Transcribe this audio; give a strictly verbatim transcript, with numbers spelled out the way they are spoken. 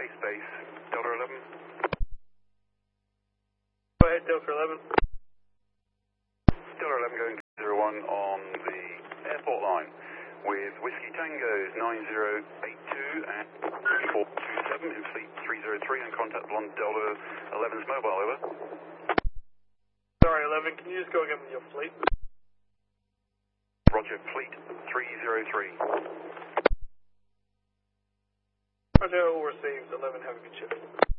base, base, Delta eleven. Go ahead, Delta eleven. Delta eleven going zero one on the airport line with Whiskey Tango's nine zero eight two and four two seven in fleet three zero three and contact Blonde Delta eleven's mobile, over. Sorry, eleven, can you just go again with your fleet? Roger, fleet three zero three. Roger, all received, eleven, have a good shift.